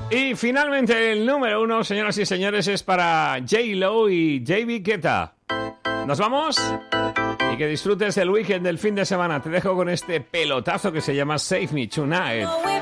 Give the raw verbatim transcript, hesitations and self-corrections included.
Y finalmente el número uno, señoras y señores, es para J-Lo y David Guetta. ¿Nos vamos? Y que disfrutes el weekend del fin de semana. Te dejo con este pelotazo que se llama Save Me Tonight.